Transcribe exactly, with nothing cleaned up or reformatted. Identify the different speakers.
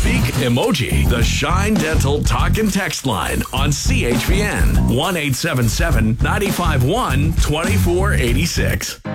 Speaker 1: Speak emoji. The Shine Dental talk and text line on C H P N one eight seven seven, nine five one, two four eight six.